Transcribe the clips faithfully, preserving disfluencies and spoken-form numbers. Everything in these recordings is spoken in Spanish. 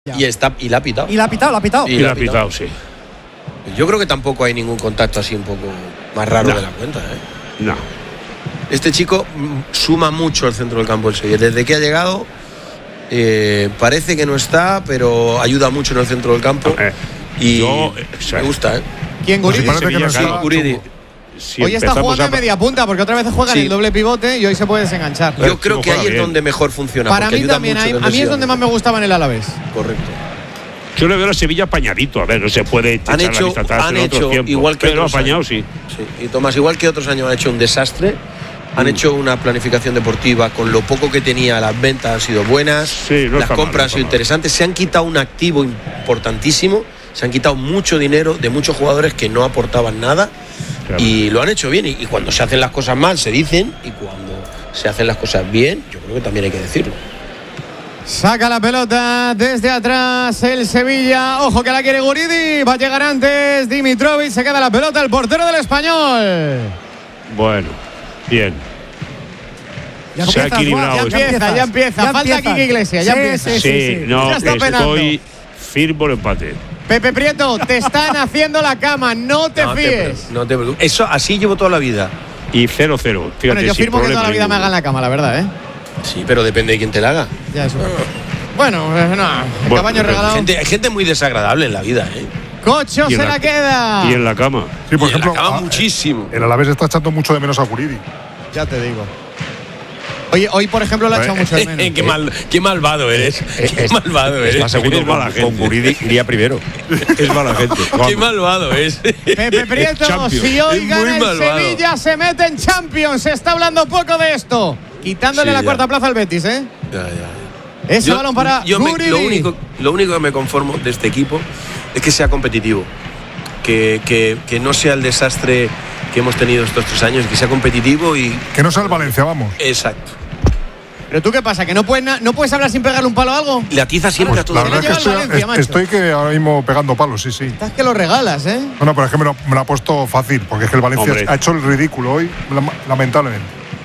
Y, está, y la ha pitado. Y la ha pitado, la ha pitado. Y, y la ha pitado, pitado, sí. Yo creo que tampoco hay ningún contacto así un poco más raro no. de la cuenta, ¿eh? No. Este chico suma mucho al centro del campo del Sevilla. Desde que ha llegado, eh, parece que no está, pero ayuda mucho en el centro del campo. Eh, y yo, me gusta, ¿eh? ¿Quién, Guridi? Pues que no sí, Guridi. Si hoy está jugando a media punta porque otra vez juega sí. en el doble pivote y hoy se puede desenganchar. Yo creo que ahí bien. es donde mejor funciona. Para mí también, hay, a mí es donde más me gustaba en el Alavés. Correcto. Yo le veo a Sevilla apañadito, a ver, no se puede han hecho, la vista atrás han en hecho tiempo, igual que pero otros apañado años. sí. sí. Y Tomás, igual que otros años han hecho un desastre, han mm. hecho una planificación deportiva con lo poco que tenía, las ventas han sido buenas, sí, no las compras mal, no han sido interesantes, se han quitado un activo importantísimo, se han quitado mucho dinero de muchos jugadores que no aportaban nada. Claro. Y lo han hecho bien, y, y cuando se hacen las cosas mal se dicen, y cuando se hacen las cosas bien, yo creo que también hay que decirlo. Saca la pelota desde atrás el Sevilla, ojo que la quiere Guridi, va a llegar antes Dimitrovic, se queda la pelota el portero del Español. Bueno, bien. Ya se empieza, ha equilibrado. Ya empieza, ya, ya empieza, ya falta Kike Iglesias, ya sí, empieza. Sí, sí, sí. no, ya está estoy firme el empate. Pepe Prieto, te están haciendo la cama, no te no fíes. Te, no te preocupes. Eso así llevo toda la vida. Y cero cero. Bueno, yo firmo que toda la vida me hagan la cama, la verdad, ¿eh? Sí, pero depende de quién te la haga. Ya, eso. Bueno, no, el bueno, caballo regalado. Hay gente, hay gente muy desagradable en la vida, ¿eh? Cocho se la, la queda. Y en la cama. Sí, por y ejemplo. En la cama muchísimo. El Alavés está echando mucho de menos a Guridi. Ya te digo. Oye, hoy, por ejemplo, lo ha echado mucho de menos. qué, mal, qué malvado eres. Es, qué malvado eres. Es la segunda es mala gente. Con Guridi iría primero. Es mala gente. Vamos. Qué malvado es. Pepe Prieto, si hoy gana el Sevilla, se mete en Champions. Se está hablando poco de esto. Quitándole sí, la ya. cuarta plaza al Betis, ¿eh? Ya, ya. Ese yo, balón para yo Guridi. Me, lo, único, lo único que me conformo de este equipo es que sea competitivo. Que, que, que no sea el desastre que hemos tenido estos tres años, que sea competitivo y… Que no sea el Valencia, vamos. Exacto. ¿Pero tú qué pasa? ¿Que no puedes, no puedes hablar sin pegarle un palo a algo? Le atiza siempre pues a todo. La verdad es que estoy, Valencia, estoy que ahora mismo pegando palos, sí, sí. Estás que lo regalas, ¿eh? No, no, pero es que me lo, me lo ha puesto fácil, porque es que el Valencia Hombre. ha hecho el ridículo hoy, lamentablemente.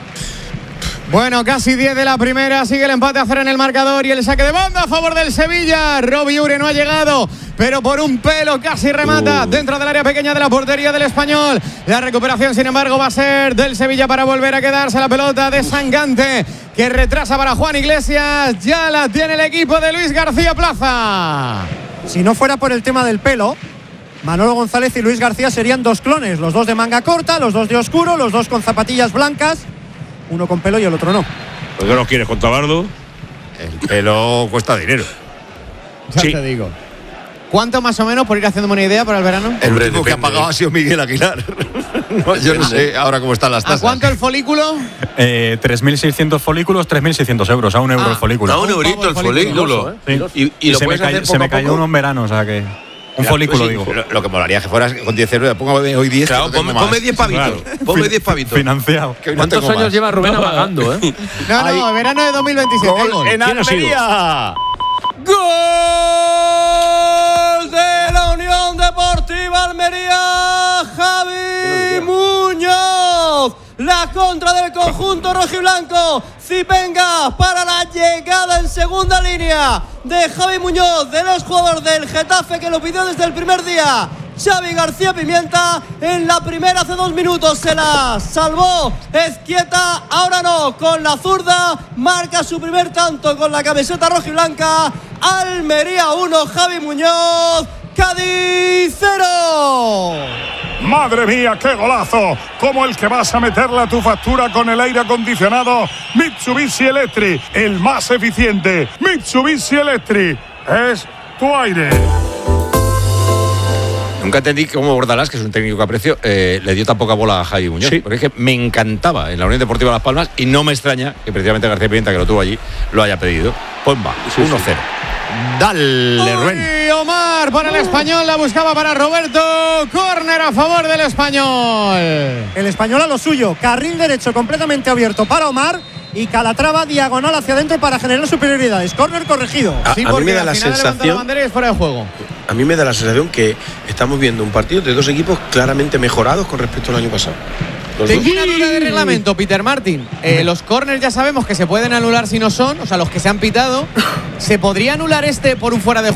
Bueno, casi diez de la primera, sigue el empate a cero en el marcador y el saque de banda a favor del Sevilla. Robbie Ure no ha llegado, pero por un pelo casi remata uh. dentro del área pequeña de la portería del Español. La recuperación, sin embargo, va a ser del Sevilla para volver a quedarse la pelota de Sangante, que retrasa para Juan Iglesias. Ya la tiene el equipo de Luis García Plaza. Si no fuera por el tema del pelo, Manolo González y Luis García serían dos clones, los dos de manga corta, los dos de oscuro, los dos con zapatillas blancas. Uno con pelo y el otro no. ¿Por qué no quieres con tabardo? El pelo cuesta dinero. Ya sí. te digo. ¿Cuánto más o menos, por ir haciéndome una idea para el verano? El único que ha pagado ha sido Miguel Aguilar. No, yo no sé ahora cómo están las tasas. ¿A cuánto el folículo? Eh, tres mil seiscientos folículos, tres mil seiscientos euros. A un euro ah, el folículo. A un eurito el folículo. folículo. Sí. Y, y, y lo se, me cayó, se me cayó uno en verano, o sea que… Un ya, folículo, pues sí, digo. Lo, lo que molaría que fueras con diez euros, póngame hoy diez. Claro, ponme, ponme diez pavitos. Claro. Ponme diez pavitos. Financiado. ¿Cuántos años más? lleva Rubén amagando, eh? No, no, Ahí. verano de dos mil veintisiete. Gol, gol. En Almería. Gol de la Unión Deportiva Almería. Javi Muñoz. La contra del conjunto rojiblanco. Zipenga para la llegada en segunda línea de Javi Muñoz, de los jugadores del Getafe, que lo pidió desde el primer día. Xavi García Pimienta en la primera hace dos minutos se la salvó Ezquieta, ahora no, con la zurda marca su primer tanto con la camiseta rojiblanca. Almería uno, Javi Muñoz, Cádiz cero. ¡Madre mía, qué golazo! Como el que vas a meterle a tu factura con el aire acondicionado Mitsubishi Electric, el más eficiente. Mitsubishi Electric es tu aire. Nunca entendí cómo Bordalás, que es un técnico que aprecio, eh, le dio tan poca bola a Javi Muñoz. Sí. Porque es que me encantaba en la Unión Deportiva Las Palmas y no me extraña que precisamente García Pimienta, que lo tuvo allí, lo haya pedido. Pues va, sí, uno cero. Sí. Dale, Rubén. Omar para el Español, la buscaba para Roberto. Córner a favor del Español. El Español a lo suyo, carril derecho completamente abierto para Omar y Calatrava diagonal hacia adentro para generar superioridades. Córner corregido. A, sí, a mí me da la sensación. La bandera y es fuera de juego. A mí me da la sensación que estamos viendo un partido de dos equipos claramente mejorados con respecto al año pasado. Tengo una duda de reglamento, Peter Martin. Eh, los corners ya sabemos que se pueden anular si no son, o sea, los que se han pitado. ¿Se podría anular este por un fuera de juego?